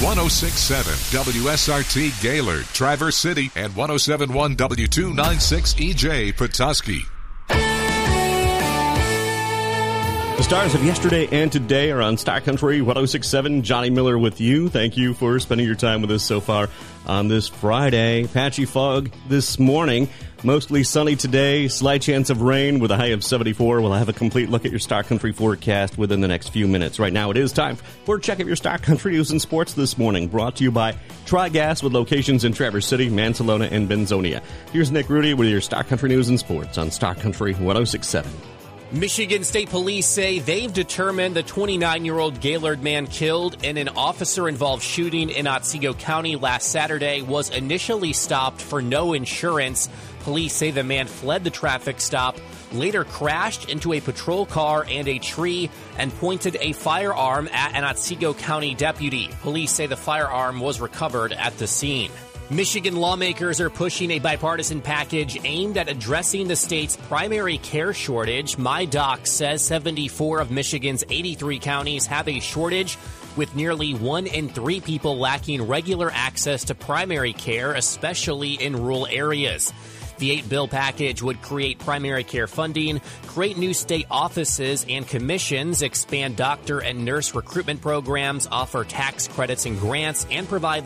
106.7 WSRT Gaylord, Traverse City, and 107.1 W296 EJ Petoskey. The stars of yesterday and today are on Star Country 106.7. Johnny Miller with you. Thank you for spending your time with us so far on this Friday. Patchy fog this morning. Mostly sunny today. Slight chance of rain with a high of 74. We'll have a complete look at your Star Country forecast within the next few minutes. Right now, it is time for a check of your Star Country news and sports this morning. Brought to you by Tri-Gas with locations in Traverse City, Mansalona, and Benzonia. Here's Nick Rudy with your Star Country news and sports on Star Country 106.7. Michigan State Police say they've determined the 29-year-old Gaylord man killed in an officer-involved shooting in Otsego County last Saturday was initially stopped for no insurance. Police say the man fled the traffic stop, later crashed into a patrol car and a tree, and pointed a firearm at an Otsego County deputy. Police say the firearm was recovered at the scene. Michigan lawmakers are pushing a bipartisan package aimed at addressing the state's primary care shortage. MyDoc says 74 of Michigan's 83 counties have a shortage, with nearly 1 in 3 people lacking regular access to primary care, especially in rural areas. The 8-bill package would create primary care funding, create new state offices and commissions, expand doctor and nurse recruitment programs, offer tax credits and grants, and provide